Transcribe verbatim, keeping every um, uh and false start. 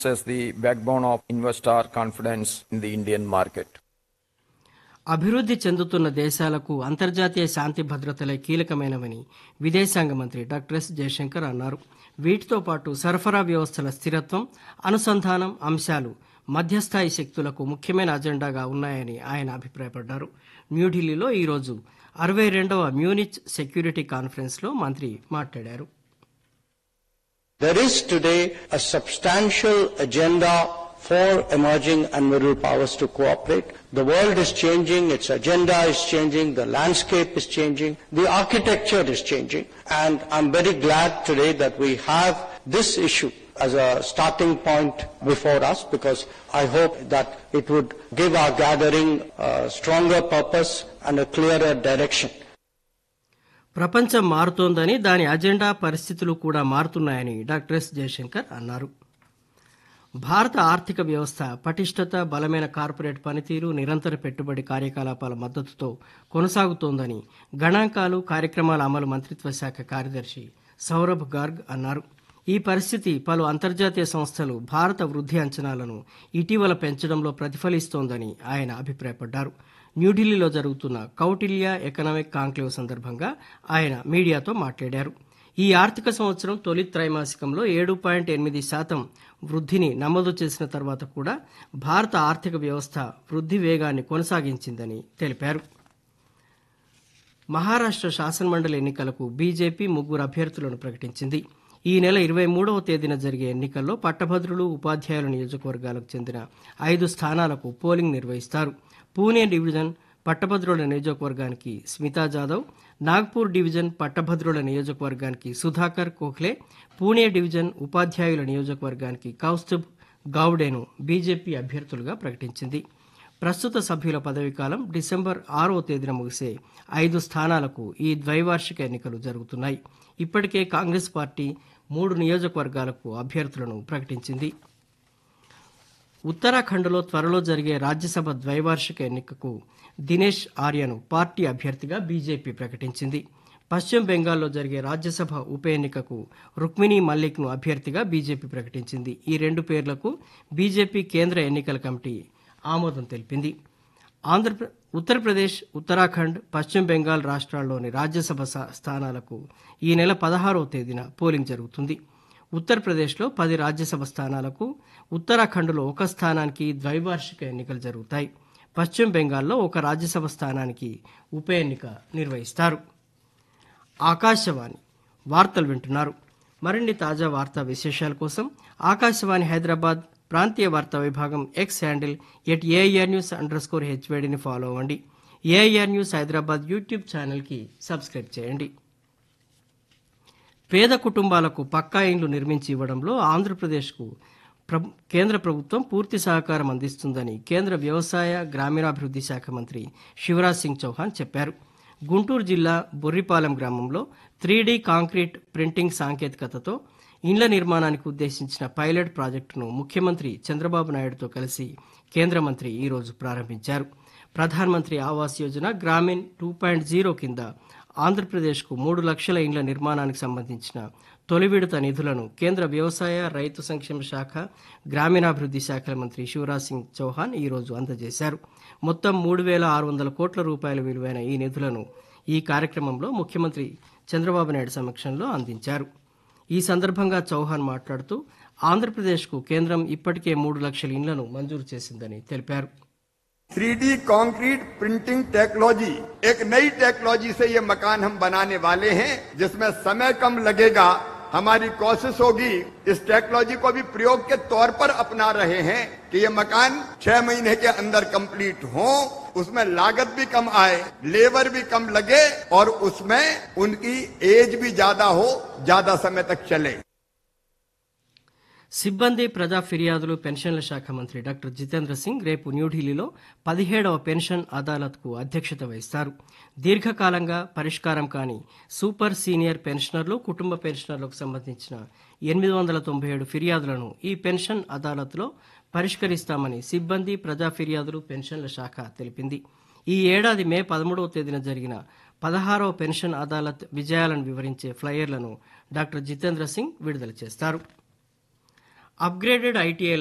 as the backbone of investor confidence in the Indian market. అభివృద్ధి చెందుతున్న దేశాలకు అంతర్జాతీయ శాంతి భద్రతలే కీలకమైనవని విదేశాంగ మంత్రి డాక్టర్ ఎస్ జయశంకర్ అన్నారు. వీటితో పాటు సరఫరా వ్యవస్థల స్థిరత్వం, అనుసంధానం అంశాలు మధ్యస్థాయి శక్తులకు ముఖ్యమైన అజెండాగా ఉన్నాయని ఆయన అభిప్రాయపడ్డారు. న్యూఢిల్లీలో ఈరోజు అరవై రెండవ మ్యూనిచ్ సెక్యూరిటీ కాన్ఫరెన్స్లో మంత్రి మాట్లాడారు. There is today a substantial agenda for emerging and middle powers to cooperate. The world is changing, its agenda is changing, the landscape is changing, the architecture is changing, and I'm very glad today that we have this issue as a starting point before us, because I hope that it would give our gathering a stronger purpose and a clearer direction. ప్రపంచం మారుతోందని, దాని agenda పరిస్థితులు కూడా మారుతున్నాయని doctor yes Jayashankar అన్నారు. భారత ఆర్థిక వ్యవస్థ పటిష్టత, బలమైన corporate పనితీరు, నిరంతర పెట్టుబడి కార్యకలాపాల మద్దతుతో కొనసాగుతోందని గణాంకాలు, కార్యక్రమాల అమలు మంత్రిత్వ శాఖ కార్యదర్శి సౌరభ్ గార్గ్ అన్నారు. ఈ పరిస్థితి పలు అంతర్జాతీయ సంస్థలు భారత వృద్ధి అంచనాలను ఇటీవల పెంచడంలో ప్రతిఫలిస్తోందని ఆయన అభిప్రాయపడ్డారు. న్యూఢిల్లీలో జరుగుతున్న కౌటిల్య ఎకనామిక్ కాంక్లేవ్ సందర్భంగా ఆయన మీడియాతో మాట్లాడారు. ఈ ఆర్థిక సంవత్సరం తొలి త్రైమాసికంలో ఏడు పాయింట్ ఎనిమిది శాతం వృద్ధిని నమోదు చేసిన తర్వాత కూడా భారత ఆర్థిక వ్యవస్థ వృద్ధి వేగాన్ని కొనసాగించిందని తెలిపారు. మహారాష్ట్ర శాసనమండలి ఎన్నికలకు బీజేపీ ముగ్గురు అభ్యర్థులను ప్రకటించింది. ఈ నెల ఇరవై మూడవ తేదీన జరిగే ఎన్నికల్లో పట్టభద్రులు, ఉపాధ్యాయుల నియోజకవర్గాలకు చెందిన ఐదు స్థానాలకు పోలింగ్ నిర్వహిస్తారు. పూణే డివిజన్ పట్టభద్రుల నియోజకవర్గానికి స్మితా జాదవ్, నాగ్పూర్ డివిజన్ పట్టభద్రుల నియోజకవర్గానికి సుధాకర్ కోహ్లే, పూణే డివిజన్ ఉపాధ్యాయుల నియోజకవర్గానికి కౌస్తుభ్ గౌడేను బీజేపీ అభ్యర్థులుగా ప్రకటించింది. ప్రస్తుత సభ్యుల పదవీకాలం డిసెంబర్ ఆరవ తేదీన ముగిసే ఐదు స్థానాలకు ఈ ద్వైవార్షిక ఎన్నికలు జరుగుతున్నాయి. ఇప్పటికే కాంగ్రెస్ పార్టీ మూడు నియోజకవర్గాలకు అభ్యర్థులను ప్రకటించింది. ఉత్తరాఖండ్లో త్వరలో జరిగే రాజ్యసభ ద్వైవార్షిక ఎన్నికకు దినేష్ ఆర్యను పార్టీ అభ్యర్థిగా బీజేపీ ప్రకటించింది. పశ్చిమ బెంగాల్లో జరిగే రాజ్యసభ ఉప ఎన్నికకు రుక్మిణీ మల్లిక్ను అభ్యర్థిగా బీజేపీ ప్రకటించింది. ఈ రెండు పేర్లకు బీజేపీ కేంద్ర ఎన్నికల కమిటీ ఆమోదం తెలిపింది. ఆంధ్రప్ర ఉత్తరప్రదేశ్, ఉత్తరాఖండ్, పశ్చిమ బెంగాల్ రాష్ట్రాల్లోని రాజ్యసభ స్థానాలకు ఈ నెల పదహారవ తేదీన పోలింగ్ జరుగుతుంది. ఉత్తరప్రదేశ్లో పది రాజ్యసభ స్థానాలకు, ఉత్తరాఖండ్లో ఒక స్థానానికి ద్వైవార్షిక ఎన్నికలు జరుగుతాయి. పశ్చిమ బెంగాల్లో ఒక రాజ్యసభ స్థానానికి ఉప ఎన్నిక నిర్వహిస్తారు. ఆకాశవాణి వార్తలు వింటున్నారు. మరిన్ని తాజా వార్తా విశేషాల కోసం ఆకాశవాణి హైదరాబాద్ ప్రాంతీయ వార్తా విభాగం X handle at AIR news under score హెచ్వేడిని follow అవ్వండి. ఏఐఆర్ న్యూస్ హైదరాబాద్ యూట్యూబ్ ఛానల్కి సబ్స్క్రైబ్ చేయండి. పేద కుటుంబాలకు పక్కా ఇండ్లు నిర్మించి ఇవ్వడంలో ఆంధ్రప్రదేశ్కు కేంద్ర ప్రభుత్వం పూర్తి సహకారం అందిస్తుందని కేంద్ర వ్యవసాయ, గ్రామీణాభివృద్ధి శాఖ మంత్రి శివరాజ్ సింగ్ చౌహాన్ చెప్పారు. గుంటూరు జిల్లా బొర్రిపాలెం గ్రామంలో త్రీ డీ కాంక్రీట్ ప్రింటింగ్ సాంకేతికతతో ఇండ్ల నిర్మాణానికి ఉద్దేశించిన పైలట్ ప్రాజెక్టును ముఖ్యమంత్రి చంద్రబాబు నాయుడుతో కలిసి కేంద్ర మంత్రి ఈరోజు ప్రారంభించారు. ప్రధానమంత్రి Awas Yojana Grameen two point zero కింద ఆంధ్రప్రదేశ్కు మూడు లక్షల ఇండ్ల నిర్మాణానికి సంబంధించిన తొలి విడత నిధులను కేంద్ర వ్యవసాయ, రైతు సంక్షేమ శాఖ, గ్రామీణాభివృద్ధి శాఖల మంత్రి శివరాజ్ సింగ్ చౌహాన్ ఈరోజు అందజేశారు. మొత్తం మూడు వేల ఆరు వందల కోట్ల రూపాయల విలువైన ఈ నిధులను ఈ కార్యక్రమంలో ముఖ్యమంత్రి చంద్రబాబు నాయుడు సమక్షంలో అందించారు. ఈ సందర్భంగా చౌహాన్ మాట్లాడుతూ ఆంధ్రప్రదేశ్కు కేంద్రం ఇప్పటికే మూడు లక్షల ఇండ్లను మంజూరు చేసిందని తెలిపారు. Three D concrete printing technology एक नई टेक्नोलॉजी से ये मकान हम बनाने वाले हैं, जिसमें समय कम लगेगा. हमारी कोशिश होगी इस टेक्नोलॉजी को भी प्रयोग के तौर पर अपना रहे हैं कि ये मकान छह महीने के अंदर कंप्लीट हो, उसमें लागत भी कम आए, लेबर भी कम लगे और उसमें उनकी एज भी ज्यादा हो, ज्यादा समय तक चले. సిబ్బంది, ప్రజా ఫిర్యాదులు, పెన్షన్ల శాఖ మంత్రి డాక్టర్ జితేంద్ర సింగ్ రేపు న్యూఢిల్లీలో పదిహేడవ పెన్షన్ అదాలత్కు అధ్యక్షత వహిస్తారు. దీర్ఘకాలంగా పరిష్కారం కాని సూపర్ సీనియర్ పెన్షనర్లు, కుటుంబ పెన్షనర్లకు సంబంధించిన ఎనిమిది వందల తొంభై ఏడు ఫిర్యాదులను ఈ పెన్షన్ అదాలత్లో పరిష్కరిస్తామని సిబ్బంది, ప్రజా ఫిర్యాదులు, పెన్షన్ల శాఖ తెలిపింది. ఈ ఏడాది మే పదమూడవ తేదీన జరిగిన పదహారవ పెన్షన్ అదాలత్ విజయాలను వివరించే ఫ్లయర్లను డాక్టర్ జితేంద్ర సింగ్ విడుదల చేస్తారు. Upgraded ITI